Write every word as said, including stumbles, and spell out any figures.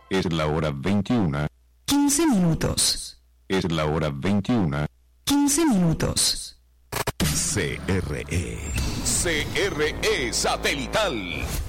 Es la hora veintiuna. quince minutos. Es la hora veintiuna. quince minutos. C R E. C R E Satelital.